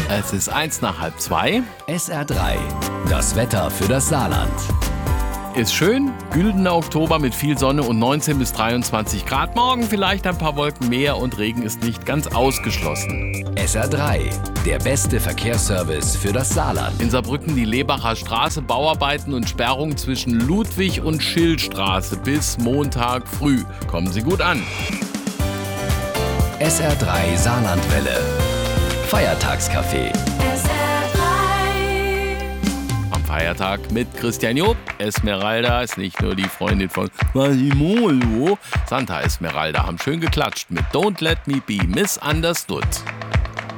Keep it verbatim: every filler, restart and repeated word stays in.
Es ist eins nach halb zwei. S R drei, das Wetter für das Saarland. Ist schön, güldener Oktober mit viel Sonne und neunzehn bis dreiundzwanzig Grad. Morgen vielleicht ein paar Wolken mehr und Regen ist nicht ganz ausgeschlossen. S R drei, der beste Verkehrsservice für das Saarland. In Saarbrücken die Lebacher Straße, Bauarbeiten und Sperrung zwischen Ludwig- und Schillstraße bis Montag früh. Kommen Sie gut an. S R drei Saarlandwelle. Feiertagscafé. Am Feiertag mit Christian Job. Esmeralda ist nicht nur die Freundin von Quasimodo. Santa Esmeralda haben schön geklatscht mit Don't Let Me Be Misunderstood.